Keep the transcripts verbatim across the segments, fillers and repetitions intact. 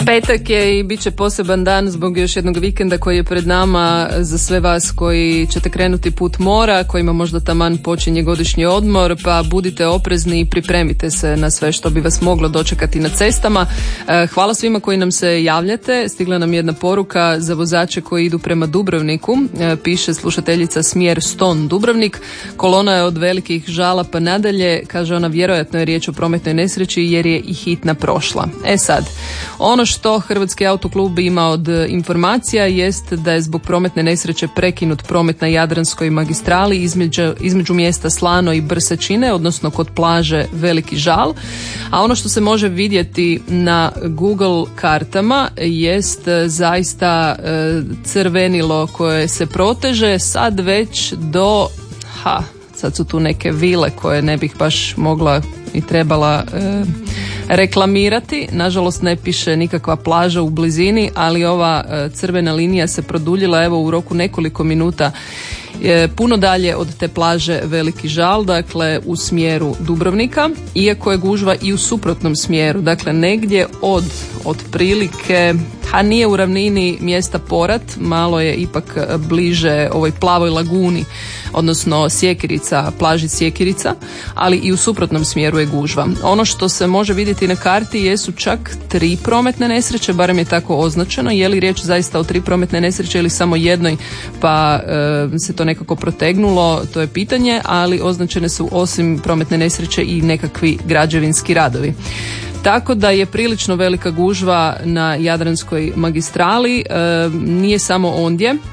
Petak je i bit će poseban dan zbog još jednog vikenda koji je pred nama za sve vas koji ćete krenuti put mora, kojima možda taman počinje godišnji odmor, pa budite oprezni i pripremite se na sve što bi vas moglo dočekati na cestama. Hvala svima koji nam se javljate. Stigla nam jedna poruka za vozače koji idu prema Dubrovniku. Piše slušateljica smjer Ston Dubrovnik. Kolona je od velikih žala pa nadalje. Kaže ona, vjerojatno je riječ o prometnoj nesreći jer je i hitna prošla. E sad, ono što Hrvatski autoklub ima od informacija jest da je zbog prometne nesreće prekinut promet na Jadranskoj magistrali između, između mjesta Slano i Brsačine, odnosno kod plaže Veliki Žal. A ono što se može vidjeti na Google kartama jest zaista e, crvenilo koje se proteže sad već do ha, sad su tu neke vile koje ne bih baš mogla i trebala e, reklamirati. Nažalost ne piše nikakva plaža u blizini, ali ova e, crvena linija se produljila evo u roku nekoliko minuta e, puno dalje od te plaže Veliki Žal, dakle u smjeru Dubrovnika, iako je gužva i u suprotnom smjeru, dakle negdje od otprilike, a nije u ravnini mjesta Porat, malo je ipak bliže ovoj plavoj laguni, odnosno Sjekirica, plaži Sjekirica, ali i u suprotnom smjeru je gužva. Ono što se može vidjeti na karti jesu čak tri prometne nesreće, barem je tako označeno. Je li riječ zaista o tri prometne nesreće ili samo jednoj, pa e, se to nekako protegnulo, to je pitanje, ali označene su osim prometne nesreće i nekakvi građevinski radovi. Tako da je prilično velika gužva na Jadranskoj magistrali, e, nije samo ondje, e,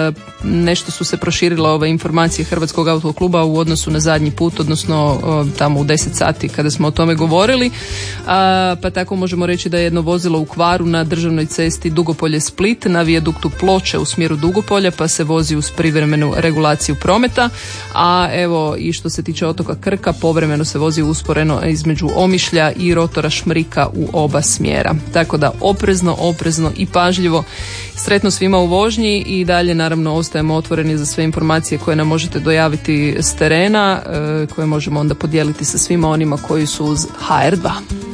nešto su se proširile ove informacije Hrvatskog autokluba u odnosu na zadnji put, odnosno e, tamo u deset sati kada smo o tome govorili, a, pa tako možemo reći da je jedno vozilo u kvaru na državnoj cesti Dugopolje-Split na vijaduktu Ploče u smjeru Dugopolja, pa se vozi uz privremenu regulaciju prometa, a evo i što se tiče otoka Krka, povremeno se vozi usporeno između Omišlja i rotora Šmrika u oba smjera. Tako da oprezno, oprezno i pažljivo. Sretno svima u vožnji i dalje naravno ostajemo otvoreni za sve informacije koje nam možete dojaviti s terena, koje možemo onda podijeliti sa svima onima koji su uz ha er dva.